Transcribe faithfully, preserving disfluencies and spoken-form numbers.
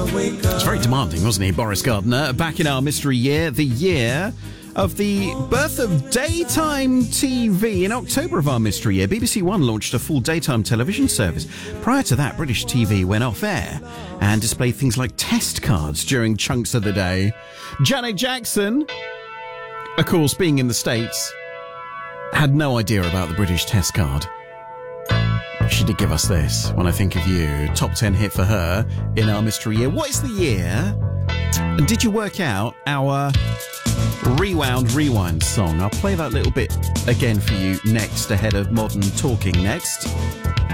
It's very demanding, wasn't he, Boris Gardner? Back in our mystery year, the year of the birth of daytime T V. In October of our mystery year, B B C One launched a full daytime television service. Prior to that, British T V went off air and displayed things like test cards during chunks of the day. Janet Jackson, of course, being in the States, had no idea about the British test card. She did give us this, When I Think of You, top ten hit for her in our mystery year. What is the year? And did you work out our Rewound Rewind song? I'll play that little bit again for you next, ahead of Modern Talking next.